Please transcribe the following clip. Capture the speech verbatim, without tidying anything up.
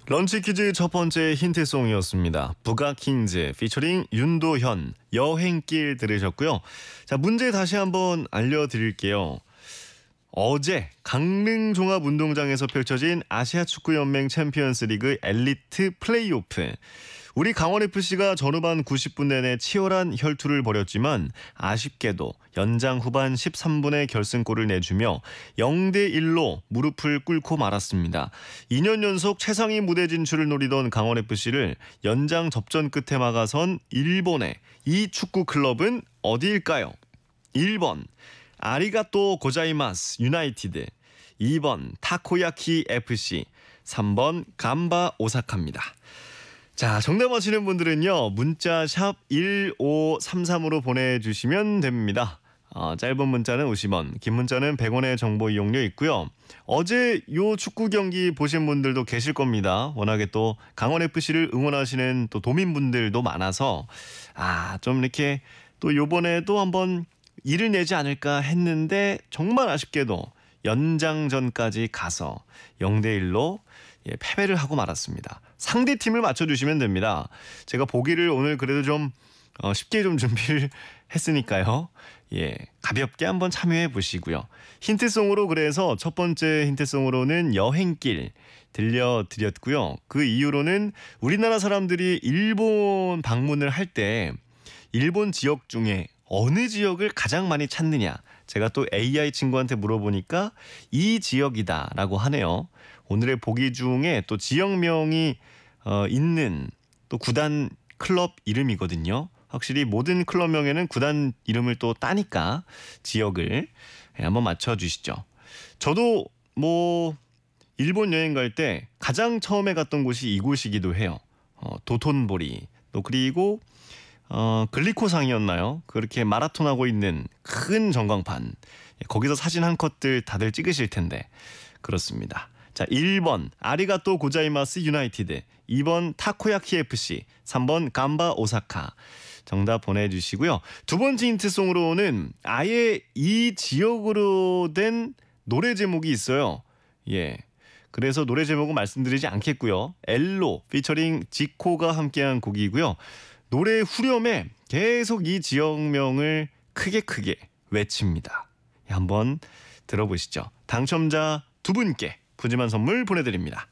런치 퀴즈 첫 번째 힌트송이었습니다. 부가킹즈 피처링 윤도현 여행길 들으셨고요. 자, 문제 다시 한번 알려드릴게요. 어제 강릉종합운동장에서 펼쳐진 아시아축구연맹 챔피언스리그 엘리트 플레이오프. 우리 강원에프씨가 전후반 구십 분 내내 치열한 혈투를 벌였지만 아쉽게도 연장 후반 십삼 분에 결승골을 내주며 영 대 일로 무릎을 꿇고 말았습니다. 이 년 연속 최상위 무대 진출을 노리던 강원에프씨를 연장 접전 끝에 막아선 일본의 이 축구 클럽은 어디일까요? 일 번 아리가또 고자이마스 유나이티드, 이 번 타코야키 에프씨, 삼 번 감바 오사카입니다. 자, 정답 맞히는 분들은요, 문자 샵 일오삼삼으로 보내주시면 됩니다. 어, 짧은 문자는 오십 원, 긴 문자는 백 원의 정보 이용료 있고요. 어제 요 축구 경기 보신 분들도 계실 겁니다. 워낙에 또 강원에프씨를 응원하시는 또 도민분들도 많아서 아, 좀 이렇게 또 요번에도 한번 일을 내지 않을까 했는데 정말 아쉽게도 연장전까지 가서 영 대 일로 예, 패배를 하고 말았습니다. 상대 팀을 맞춰주시면 됩니다. 제가 보기를 오늘 그래도 좀 어, 쉽게 좀 준비를 했으니까요. 예, 가볍게 한번 참여해 보시고요. 힌트송으로 그래서 첫 번째 힌트송으로는 여행길 들려드렸고요. 그 이후로는 우리나라 사람들이 일본 방문을 할 때 일본 지역 중에 어느 지역을 가장 많이 찾느냐. 제가 또 에이아이 친구한테 물어보니까 이 지역이다라고 하네요. 오늘의 보기 중에 또 지역명이 어, 있는 또 구단 클럽 이름이거든요. 확실히 모든 클럽명에는 구단 이름을 또 따니까 지역을 한번 맞춰주시죠. 저도 뭐 일본 여행 갈 때 가장 처음에 갔던 곳이 이곳이기도 해요. 어, 도톤보리. 또 그리고 어, 글리코상이었나요? 그렇게 마라톤하고 있는 큰 전광판. 거기서 사진 한 컷들 다들 찍으실 텐데. 그렇습니다. 자, 일 번 아리가또 고자이마스 유나이티드, 이 번 타코야키 에프씨, 삼 번 감바 오사카. 정답 보내주시고요. 두 번째 힌트송으로는 아예 이 지역으로 된 노래 제목이 있어요. 예. 그래서 노래 제목은 말씀드리지 않겠고요. 엘로 피처링 지코가 함께한 곡이고요. 노래 후렴에 계속 이 지역명을 크게 크게 외칩니다. 한번 들어보시죠. 당첨자 두 분께 푸짐한 선물 보내드립니다.